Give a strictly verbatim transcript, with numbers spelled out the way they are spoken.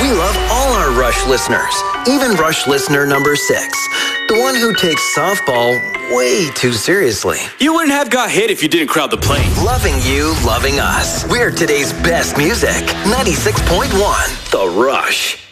We love all our Rush listeners, even Rush listener number six, the one who takes softball way too seriously. You wouldn't have got hit if you didn't crowd the plate. Loving you, loving us. We're today's best music. ninety-six point one, The Rush.